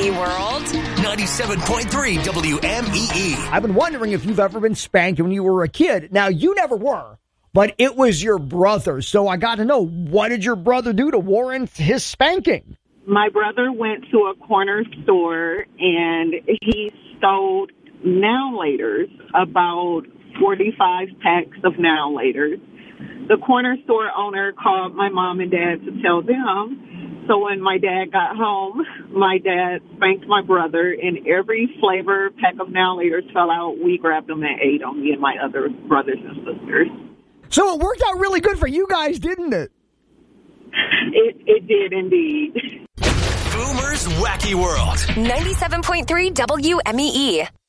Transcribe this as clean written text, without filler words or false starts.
WMEE World. 97.3 WMEE. I've been wondering if you've ever been spanked when you were a kid. Now, you never were, but it was your brother. So I got to know, what did your brother do to warrant his spanking? My brother went to a corner store and he stole Now Laters, about 45 packs of Now Laters. The corner store owner called my mom and dad to tell them. So when my dad got home, my dad spanked my brother, and every flavor pack of Now Laters fell out. We grabbed them and ate them, me and my other brothers and sisters. So it worked out really good for you guys, didn't it? It did indeed. Boomer's Wacky World. 97.3 WMEE.